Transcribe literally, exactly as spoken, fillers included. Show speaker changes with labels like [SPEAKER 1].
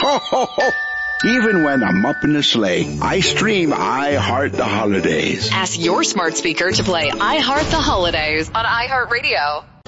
[SPEAKER 1] ho, ho, ho. Even when I'm up in the sleigh, I stream I Heart the Holidays.
[SPEAKER 2] Ask your smart speaker to play I Heart the Holidays on iHeartRadio.